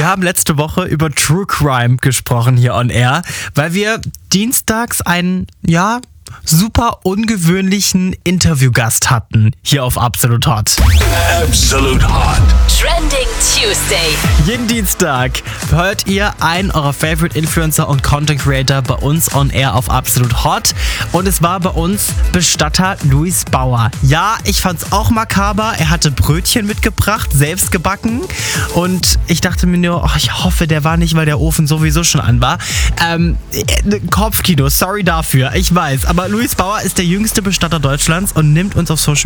haben letzte Woche über True Crime gesprochen hier on Air, weil wir dienstags einen, super ungewöhnlichen Interviewgast hatten hier auf Absolut Hot. Absolute Hot. Trending Tuesday. Jeden Dienstag hört ihr einen eurer Favorite Influencer und Content Creator bei uns on Air auf Absolut Hot. Und es war bei uns Bestatter Luis Bauer. Ja, ich fand's auch makaber. Er hatte Brötchen mitgebracht, selbst gebacken. Und ich dachte mir nur, ich hoffe, der war nicht, weil der Ofen sowieso schon an war. Kopfkino, sorry dafür, ich weiß. Aber Luis Bauer ist der jüngste Bestatter Deutschlands und nimmt uns auf Social